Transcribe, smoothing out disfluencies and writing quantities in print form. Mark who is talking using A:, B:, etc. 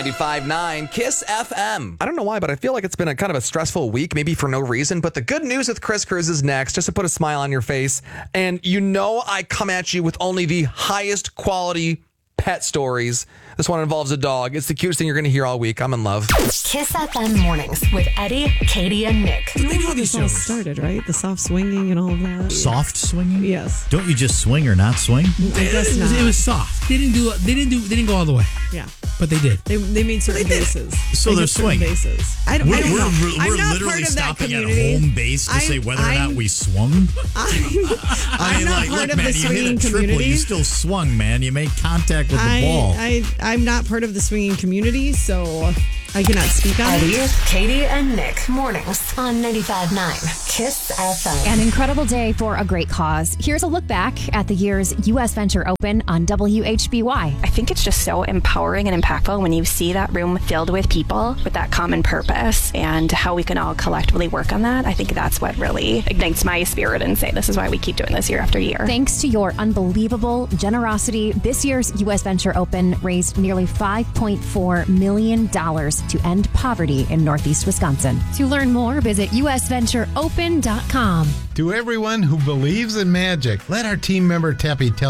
A: 95.9 Kiss FM. I don't know why, but I feel like it's been a kind of a stressful week, maybe for no reason. But the good news with Chris Cruz is next, just to put a smile on your face. And you know I come at you with only the highest quality pet stories. This one involves a dog. It's the cutest thing you're going to hear all week. I'm in love.
B: Kiss FM mornings with Eddie, Katie, and Nick.
C: You know how this all started, right? The soft swinging and all of that.
D: Soft swinging?
C: Yes.
D: Don't you just swing or not swing?
C: I guess not.
E: It was soft. They didn't go all the way.
C: Yeah.
E: But they did.
C: They made certain bases.
D: So they're swinging.
C: Bases. I don't know.
D: We're
C: I'm not
D: literally
C: part of that
D: stopping at
C: community.
D: home base to say whether or not we swung.
C: I'm not part of the swinging
D: you hit a triple,
C: community.
D: you still swung, man. You made contact with the ball.
C: I'm not part of the swinging community, so I cannot speak on
B: Eddie,
C: it.
B: Katie, and Nick. Mornings on 95.9 Kiss FM.
F: An incredible day for a great cause. Here's a look back at the year's U.S. Venture Open on WHBY.
G: I think it's just so empowering and impactful when you see that room filled with people with that common purpose and how we can all collectively work on that. I think that's what really ignites my spirit and say this is why we keep doing this year after year.
F: Thanks to your unbelievable generosity, this year's U.S. Venture Open raised nearly $5.4 million to end poverty in Northeast Wisconsin. To learn more, visit usventureopen.com.
H: To everyone who believes in magic, let our team member Teppy tell